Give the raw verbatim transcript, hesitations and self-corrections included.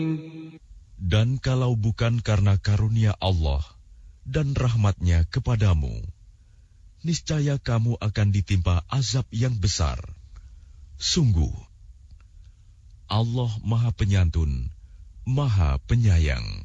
Dan kalau bukan karena karunia Allah dan rahmat-Nya kepadamu, niscaya kamu akan ditimpa azab yang besar. Sungguh, Allah Maha Penyantun, Maha Penyayang.